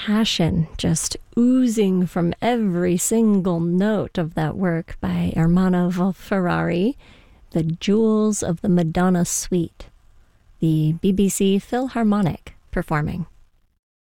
passion just oozing from every single note of that work by Ermanno Ferrari, The Jewels of the Madonna Suite, the BBC Philharmonic performing.